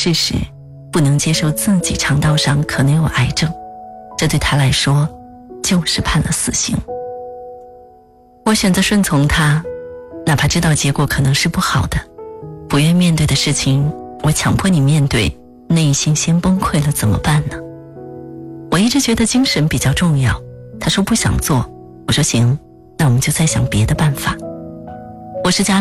事实，不能接受自己肠道上可能有癌症，这对他来说就是判了死刑。我选择顺从他，哪怕知道结果可能是不好的。不愿面对的事情，我强迫你面对，内心先崩溃了怎么办呢？我一直觉得精神比较重要，他说不想做，我说行，那我们就再想别的办法。我是家